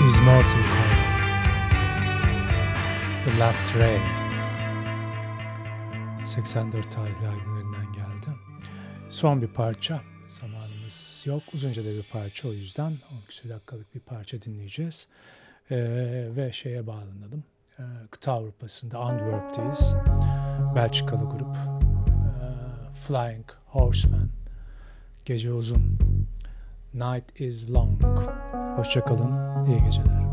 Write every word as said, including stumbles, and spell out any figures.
is Mortal Kombat. The Last Ray. seksen dört tarihli albümlerinden geldi. Son bir parça. Zamanımız yok. Uzunca da bir parça, o yüzden on küsur dakikalık bir parça dinleyeceğiz. Ee, ve şeye bağlanalım. Ee, kıta Avrupa'sında Antwerp'teyiz. Belçikalı grup. Ee, Flying Horseman. Gece uzun. Night is long. Hoşça kalın. İyi geceler.